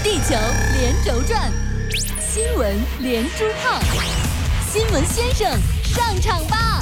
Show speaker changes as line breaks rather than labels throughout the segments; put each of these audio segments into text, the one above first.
地球连轴转，新闻连珠炮，新闻先生上场吧！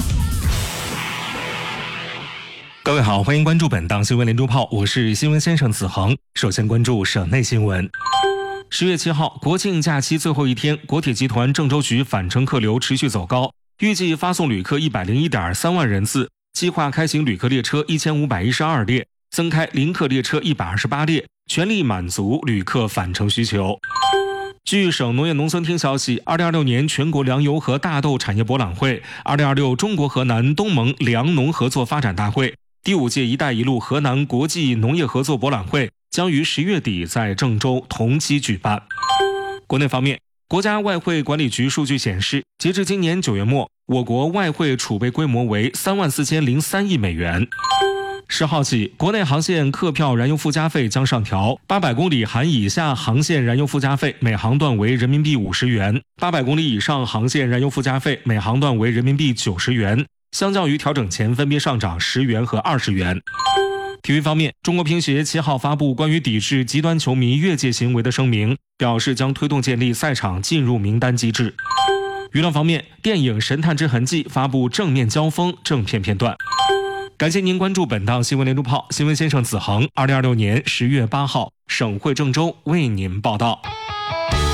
各位好，欢迎关注本档新闻连珠炮，我是新闻先生子恒。首先关注省内新闻。10月7号，国庆假期最后一天，国铁集团郑州局返程客流持续走高，预计发送旅客101.3万人次，计划开行旅客列车1512列，增开临客列车128列，全力满足旅客返程需求。据省农业农村厅消息，2026年全国粮油和大豆产业博览会、2026中国河南东盟粮农合作发展大会、第5届“一带一路”河南国际农业合作博览会将于10月底在郑州同期举办。国内方面，国家外汇管理局数据显示，截至今年9月末，我国外汇储备规模为34003亿美元。10号起，国内航线客票燃油附加费将上调，800公里含以下航线燃油附加费每航段为人民币50元，800公里以上航线燃油附加费每航段为人民币90元，相较于调整前分别上涨10元和20元。体育方面，中国乒协7号发布关于抵制极端球迷越界行为的声明，表示将推动建立赛场进入名单机制。娱乐方面，电影《神探之痕迹》发布正面交锋正片片段。感谢您关注本档新闻连珠炮，新闻先生子恒，2026年10月8号，省会郑州为您报道。